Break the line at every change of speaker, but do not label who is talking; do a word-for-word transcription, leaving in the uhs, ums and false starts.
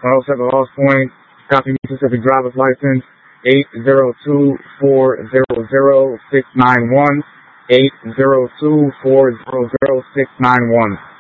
Motorcycle Lost Point, copy Mississippi driver's license, eight zero two, four zero zero, six nine one, eight zero two, four zero zero, six nine one.